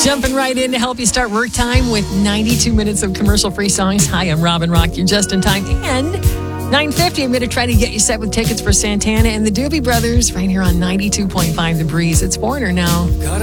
Jumping right in to help you start work time with 92 minutes of commercial-free songs. Hi, I'm Robin Rock. You're just in time. And 9:50, I'm going to try to get you set with tickets for Santana and the Doobie Brothers right here on 92.5 The Breeze. It's Foreigner now.